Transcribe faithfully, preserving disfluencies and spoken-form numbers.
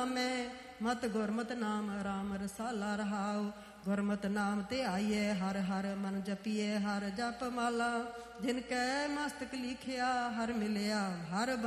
ਨਾਮੈ। ਮਤ ਗੁਰਮਤਿ ਨਾਮ ਰਾਮ ਰਸਾਲਾ ਰਹਾਉ। ਗੁਰਮਤਿ ਨਾਮ ਧਿਆਈਐ ਹਰਿ ਹਰਿ ਮਨ ਜਪੀਐ ਹਰਿ ਜਪ ਮਾਲਾ। ਜਿਨ ਕੈ ਮਸਤਕ ਲਿਖਿਆ ਹਰਿ ਮਿਲਿਆ ਹਰਿ